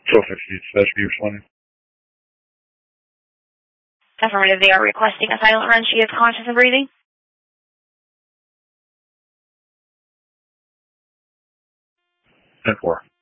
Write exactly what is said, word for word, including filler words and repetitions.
Perfect. That should be responding. Affirmative. They are requesting a silent run. She is conscious and breathing. ten four.